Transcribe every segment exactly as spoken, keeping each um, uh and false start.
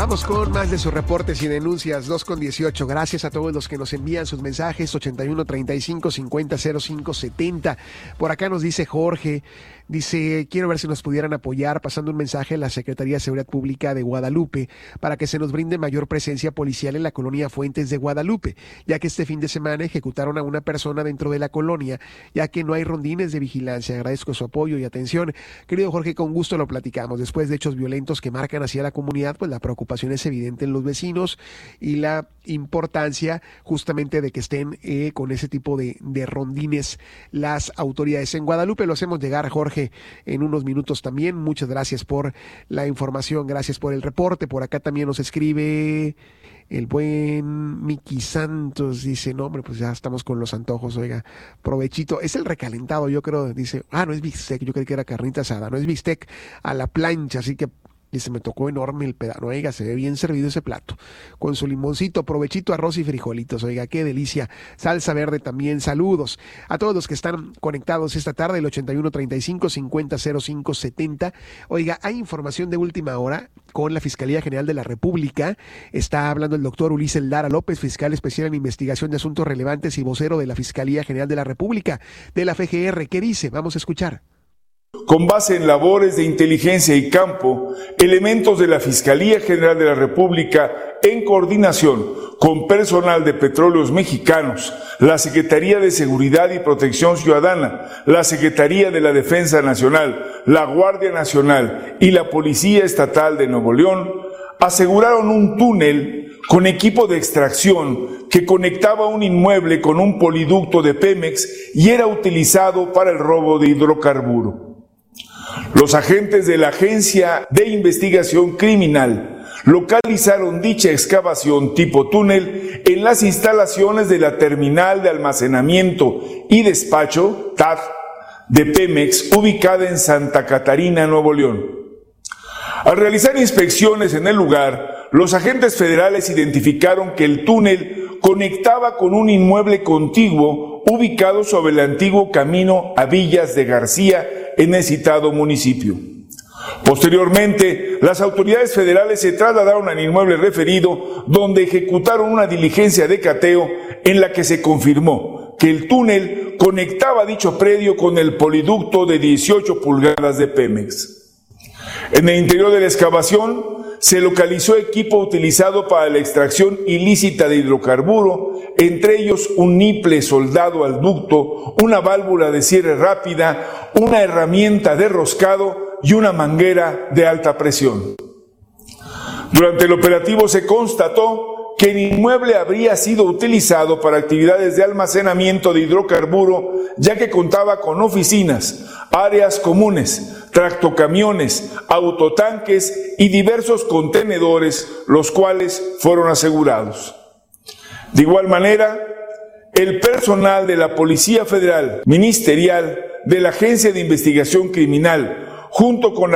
Vamos con más de sus reportes y denuncias, dos con dieciocho. Gracias a todos los que nos envían sus mensajes, ochenta y uno, treinta y cinco, cincuenta, cero cinco, setenta. Por acá nos dice Jorge, dice, quiero ver si nos pudieran apoyar pasando un mensaje a la Secretaría de Seguridad Pública de Guadalupe para que se nos brinde mayor presencia policial en la colonia Fuentes de Guadalupe, ya que este fin de semana ejecutaron a una persona dentro de la colonia, ya que no hay rondines de vigilancia. Agradezco su apoyo y atención. Querido Jorge, con gusto lo platicamos. Después de hechos violentos que marcan hacia la comunidad, pues la preocupación es evidente en los vecinos y la importancia justamente de que estén eh, con ese tipo de, de rondines las autoridades. En Guadalupe lo hacemos llegar, Jorge, en unos minutos también. Muchas gracias por la información, gracias por el reporte. Por acá también nos escribe el buen Miki Santos, dice, no hombre, pues ya estamos con los antojos, oiga, provechito. Es el recalentado, yo creo, dice, ah, no es bistec, yo creí que era carnita asada, no es bistec a la plancha, así que dice, me tocó enorme el pedazo, oiga, se ve bien servido ese plato, con su limoncito, provechito, arroz y frijolitos, oiga, qué delicia, salsa verde también. Saludos a todos los que están conectados esta tarde, el ochenta y uno, treinta y cinco, cincuenta, cero cinco, setenta. Oiga, hay información de última hora con la Fiscalía General de la República. Está hablando el doctor Ulises Lara López, fiscal especial en investigación de asuntos relevantes y vocero de la Fiscalía General de la República, de la F G R. ¿Qué dice? Vamos a escuchar. Con base en labores de inteligencia y campo, elementos de la Fiscalía General de la República, en coordinación con personal de Petróleos Mexicanos, la Secretaría de Seguridad y Protección Ciudadana, la Secretaría de la Defensa Nacional, la Guardia Nacional y la Policía Estatal de Nuevo León, aseguraron un túnel con equipo de extracción que conectaba un inmueble con un poliducto de Pemex y era utilizado para el robo de hidrocarburo. Los agentes de la Agencia de Investigación Criminal localizaron dicha excavación tipo túnel en las instalaciones de la Terminal de Almacenamiento y Despacho, T A D, de Pemex, ubicada en Santa Catarina, Nuevo León. Al realizar inspecciones en el lugar, los agentes federales identificaron que el túnel conectaba con un inmueble contiguo ubicado sobre el antiguo camino a Villas de García en el citado municipio. Posteriormente, las autoridades federales se trasladaron al inmueble referido, donde ejecutaron una diligencia de cateo en la que se confirmó que el túnel conectaba dicho predio con el poliducto de dieciocho pulgadas de Pemex. En el interior de la excavación se localizó equipo utilizado para la extracción ilícita de hidrocarburo, entre ellos un niple soldado al ducto, una válvula de cierre rápida, una herramienta de roscado y una manguera de alta presión. Durante el operativo se constató que el inmueble habría sido utilizado para actividades de almacenamiento de hidrocarburo, ya que contaba con oficinas, áreas comunes, tractocamiones, autotanques y diversos contenedores, los cuales fueron asegurados. De igual manera, el personal de la Policía Federal Ministerial, de la Agencia de Investigación Criminal, junto con la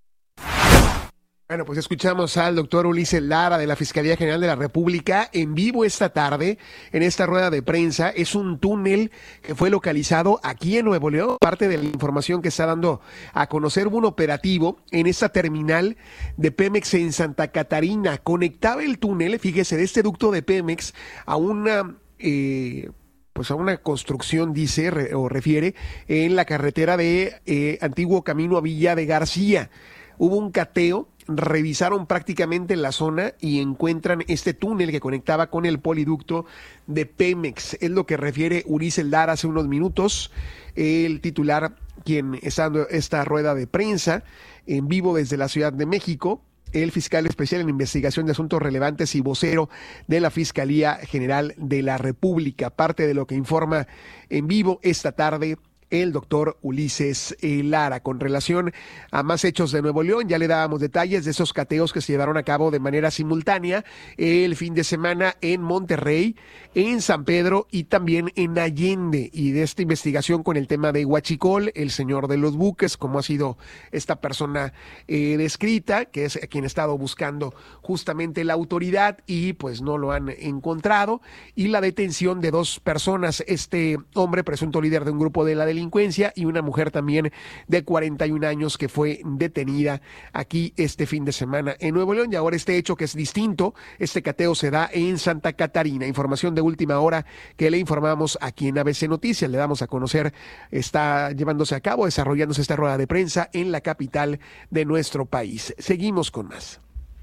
Bueno, pues escuchamos al doctor Ulises Lara de la Fiscalía General de la República en vivo esta tarde en esta rueda de prensa. Es un túnel que fue localizado aquí en Nuevo León. Parte de la información que está dando a conocer, un operativo en esta terminal de Pemex en Santa Catarina. Conectaba el túnel, fíjese, de este ducto de Pemex a una... Eh, pues a una construcción, dice re, o refiere, en la carretera de eh, Antiguo Camino a Villa de García. Hubo un cateo, revisaron prácticamente la zona y encuentran este túnel que conectaba con el poliducto de Pemex. Es lo que refiere Ulises Lara hace unos minutos, el titular quien está dando esta rueda de prensa en vivo desde la Ciudad de México, el fiscal especial en investigación de asuntos relevantes y vocero de la Fiscalía General de la República. Parte de lo que informa en vivo esta tarde el doctor Ulises Lara. Con relación a más hechos de Nuevo León, ya le dábamos detalles de esos cateos que se llevaron a cabo de manera simultánea el fin de semana en Monterrey, en San Pedro y también en Allende, y de esta investigación con el tema de Huachicol, el señor de los buques, como ha sido esta persona eh, descrita, que es quien ha estado buscando justamente la autoridad y pues no lo han encontrado, y la detención de dos personas, este hombre presunto líder de un grupo de la delincuencia delincuencia, y una mujer también de cuarenta y un años que fue detenida aquí este fin de semana en Nuevo León. Y ahora este hecho que es distinto, este cateo se da en Santa Catarina. Información de última hora que le informamos aquí en A B C Noticias, le damos a conocer, está llevándose a cabo, desarrollándose esta rueda de prensa en la capital de nuestro país. Seguimos con más.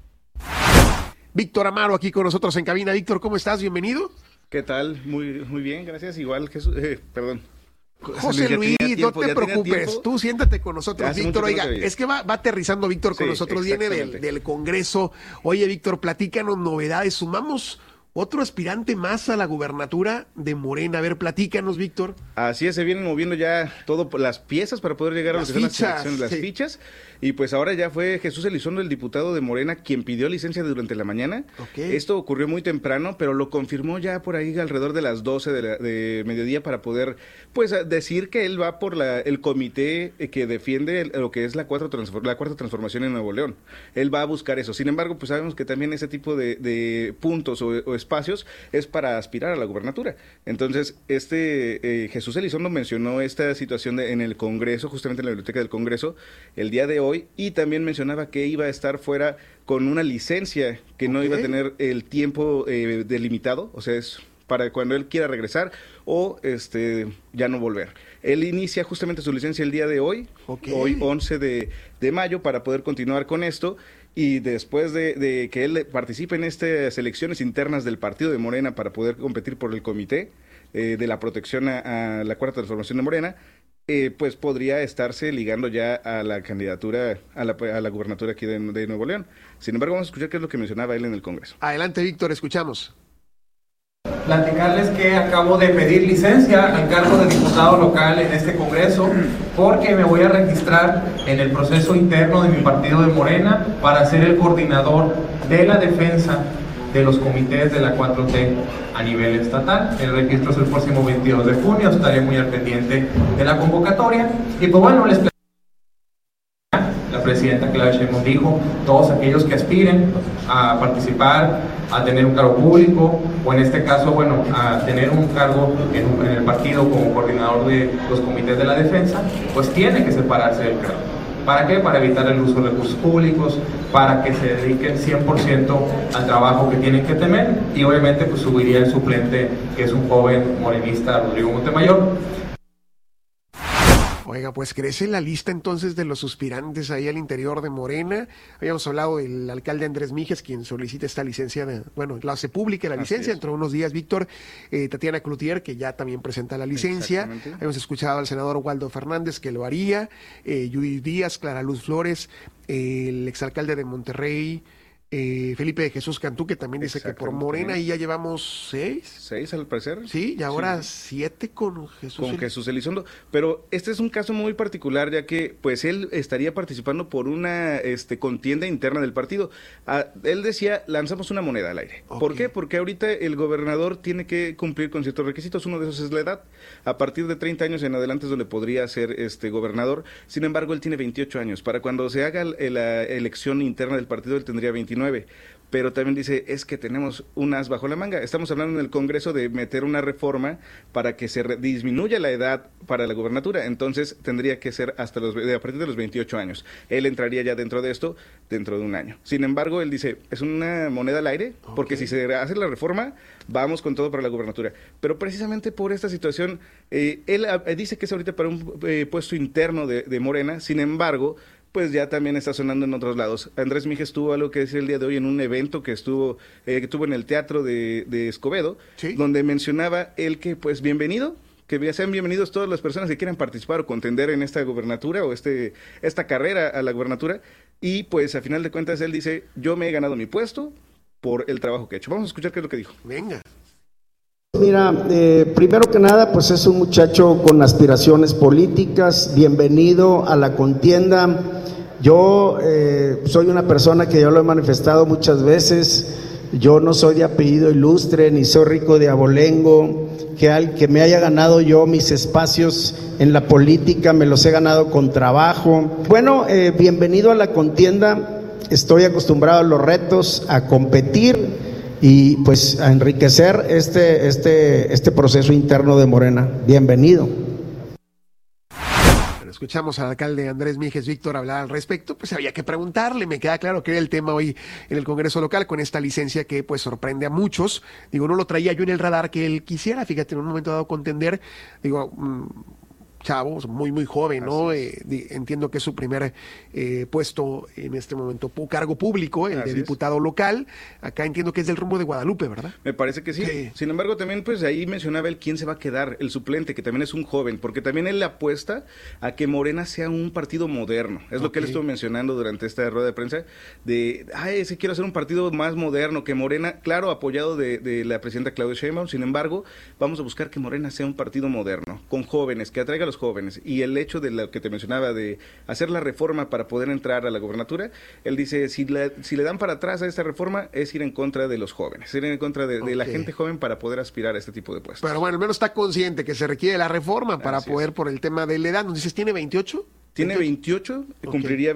Víctor Amaro aquí con nosotros en cabina. Víctor, ¿cómo estás? Bienvenido. ¿Qué tal? Muy, muy bien, gracias. Igual, Jesús, eh, perdón. José Luis, Luis no te preocupes, tú siéntate con nosotros, Víctor. Oiga, es que va, va aterrizando Víctor con sí, nosotros, viene del, del Congreso. Oye, Víctor, platícanos novedades, sumamos otro aspirante más a la gubernatura de Morena. A ver, platícanos, Víctor. Así es, se vienen moviendo ya todas las piezas para poder llegar las a lo que fichas, son las elecciones, las sí. fichas. Y pues ahora ya fue Jesús Elizondo, el diputado de Morena, quien pidió licencia durante la mañana. Okay. Esto ocurrió muy temprano, pero lo confirmó ya por ahí alrededor de las doce de, la, de mediodía para poder pues decir que él va por la, el comité que defiende lo que es la, cuatro transform, la cuarta transformación en Nuevo León. Él va a buscar eso. Sin embargo, pues sabemos que también ese tipo de, de puntos o, o espacios es para aspirar a la gubernatura. Entonces, este eh, Jesús Elizondo mencionó esta situación de, en el Congreso, justamente en la biblioteca del Congreso, el día de hoy, y también mencionaba que iba a estar fuera con una licencia, que no okay. iba a tener el tiempo eh, delimitado, o sea, es para cuando él quiera regresar o este ya no volver. Él inicia justamente su licencia el día de hoy, okay. hoy once de mayo, para poder continuar con esto. Y después de, de que él participe en estas elecciones internas del partido de Morena para poder competir por el comité eh, de la protección a, a la cuarta transformación de Morena, eh, pues podría estarse ligando ya a la candidatura, a la, a la gubernatura aquí de, de Nuevo León. Sin embargo, vamos a escuchar qué es lo que mencionaba él en el Congreso. Adelante, Víctor, escuchamos. Platicarles que acabo de pedir licencia al cargo de diputado local en este Congreso porque me voy a registrar en el proceso interno de mi partido de Morena para ser el coordinador de la defensa de los comités de la cuatro T a nivel estatal. El registro es el próximo veintidós de junio, estaré muy al pendiente de la convocatoria. Y pues bueno, les la presidenta Claudia Sheinbaum dijo, todos aquellos que aspiren a participar, a tener un cargo público, o en este caso, bueno, a tener un cargo en, un, en el partido como coordinador de los comités de la defensa, pues tiene que separarse del cargo. ¿Para qué? Para evitar el uso de recursos públicos, para que se dediquen cien por ciento al trabajo que tienen que tener, y obviamente pues subiría el suplente, que es un joven morenista, Rodrigo Montemayor. Oiga, pues crece la lista entonces de los aspirantes ahí al interior de Morena. Habíamos hablado del alcalde Andrés Míguez, quien solicita esta licencia, de, bueno, la hace pública la licencia dentro de unos días, Víctor. Eh, Tatiana Cloutier, que ya también presenta la licencia. Habíamos escuchado al senador Waldo Fernández, que lo haría. Eh, Judith Díaz, Clara Luz Flores, eh, el exalcalde de Monterrey, Eh, Felipe de Jesús Cantú, que también dice que por Morena y ya llevamos seis. Seis al parecer. Sí, y ahora sí. siete con Jesús. Con El... Jesús Elizondo. Pero este es un caso muy particular, ya que pues él estaría participando por una este, contienda interna del partido. Ah, él decía, lanzamos una moneda al aire. Okay. ¿Por qué? Porque ahorita el gobernador tiene que cumplir con ciertos requisitos. Uno de esos es la edad. A partir de treinta años en adelante es donde podría ser este gobernador. Sin embargo, él tiene veintiocho años. Para cuando se haga la elección interna del partido, él tendría veintinueve. Pero también dice, es que tenemos un as bajo la manga. Estamos hablando en el Congreso de meter una reforma para que se re- disminuya la edad para la gubernatura. Entonces tendría que ser hasta los a partir de los veintiocho años. Él entraría ya dentro de esto dentro de un año. Sin embargo, él dice, es una moneda al aire, okay. porque si se hace la reforma, vamos con todo para la gubernatura. Pero precisamente por esta situación, eh, él eh, dice que es ahorita para un eh, puesto interno de, de Morena. Sin embargo, pues ya también está sonando en otros lados. Andrés Míguez tuvo algo que decir el día de hoy en un evento que estuvo eh, que tuvo en el Teatro de, de Escobedo, ¿sí? Donde mencionaba él que, pues, bienvenido, que ya sean bienvenidos todas las personas que quieran participar o contender en esta gubernatura o este esta carrera a la gubernatura, y pues a final de cuentas él dice, yo me he ganado mi puesto por el trabajo que he hecho. Vamos a escuchar qué es lo que dijo. Venga. Mira, eh, primero que nada, pues es un muchacho con aspiraciones políticas, bienvenido a la contienda. Yo eh, soy una persona que yo lo he manifestado muchas veces, yo no soy de apellido ilustre, ni soy rico de abolengo, que, al, que me haya ganado yo mis espacios en la política, me los he ganado con trabajo. Bueno, eh, bienvenido a la contienda, estoy acostumbrado a los retos, a competir y pues a enriquecer este, este, este proceso interno de Morena. Bienvenido. escuchamos al alcalde Andrés Míguez Víctor hablar al respecto, pues había que preguntarle. Me queda claro que era el tema hoy en el Congreso local con esta licencia que pues sorprende a muchos. Digo, no lo traía yo en el radar que él quisiera, fíjate, en un momento dado contender, digo, mmm, chavo, muy, muy joven, ¿no? Eh, di, entiendo que es su primer eh, puesto en este momento, cargo público, el Así de diputado es. local. Acá entiendo que es del rumbo de Guadalupe, ¿verdad? Me parece que sí. sí. Sin embargo, también, pues, ahí mencionaba él quién se va a quedar, el suplente, que también es un joven, porque también él le apuesta a que Morena sea un partido moderno. Es okay. lo que él estuvo mencionando durante esta rueda de prensa, de, ay, sí quiero hacer un partido más moderno, que Morena, claro, apoyado de, de la presidenta Claudia Sheinbaum, sin embargo, vamos a buscar que Morena sea un partido moderno, con jóvenes, que atraiga a los jóvenes, y el hecho de lo que te mencionaba de hacer la reforma para poder entrar a la gobernatura, él dice, si, la, si le dan para atrás a esta reforma, es ir en contra de los jóvenes, ir en contra de, okay. de la gente joven para poder aspirar a este tipo de puestos. Pero bueno, al menos está consciente que se requiere la reforma para Así poder, es. por el tema de la edad. ¿Nos dices, tiene veintiocho? Tiene veintiocho, okay. cumpliría